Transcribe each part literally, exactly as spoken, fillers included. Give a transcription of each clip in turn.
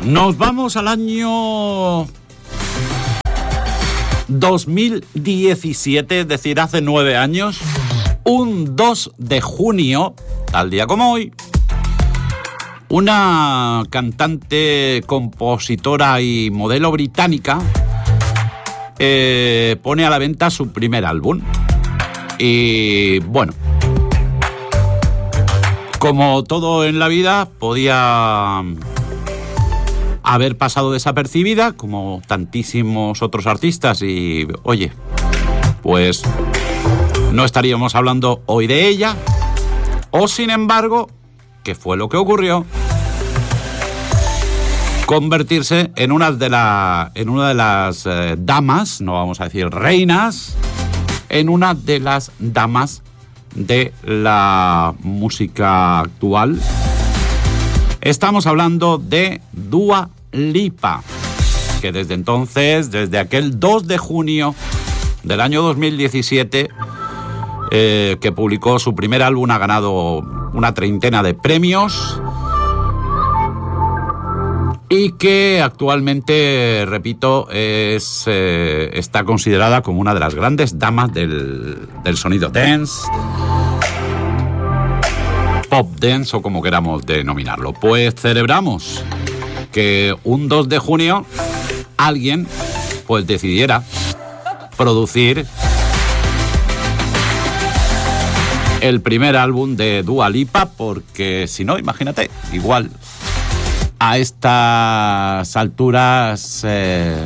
Nos vamos al año dos mil diecisiete, es decir, hace nueve años, un dos de junio, tal día como hoy, una cantante, compositora y modelo británica eh, pone a la venta su primer álbum. Y bueno, como todo en la vida, podía haber pasado desapercibida, como tantísimos otros artistas, y oye, pues no estaríamos hablando hoy de ella. O sin embargo, ¿qué fue lo que ocurrió? Convertirse en una de, la, en una de las eh, damas, no vamos a decir reinas, en una de las damas de la música actual. Estamos hablando de Dua Lipa, que desde entonces, desde aquel dos de junio del año dos mil diecisiete, eh, que publicó su primer álbum, ha ganado una treintena de premios y que actualmente, repito, es, eh, está considerada como una de las grandes damas del, del sonido dance, pop dance o como queramos denominarlo. Pues celebramos que un dos de junio alguien pues decidiera producir el primer álbum de Dua Lipa, porque si no, imagínate, igual a estas alturas eh,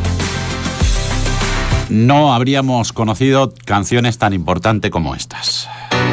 no habríamos conocido canciones tan importantes como estas.